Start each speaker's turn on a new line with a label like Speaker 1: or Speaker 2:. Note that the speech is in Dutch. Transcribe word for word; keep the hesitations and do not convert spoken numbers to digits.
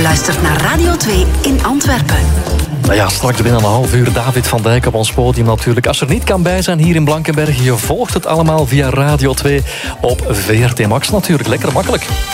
Speaker 1: luistert naar Radio twee in Antwerpen.
Speaker 2: Nou ja, straks binnen een half uur David van Dijk op ons podium natuurlijk. Als er niet kan bij zijn hier in Blankenberge, je volgt het allemaal via Radio twee op V R T Max natuurlijk. Lekker makkelijk.